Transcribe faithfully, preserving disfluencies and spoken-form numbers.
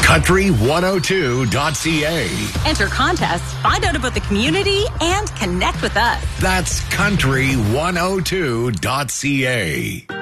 country one oh two dot c a. Enter contests, find out about the community, and connect with us. That's country one oh two dot c a.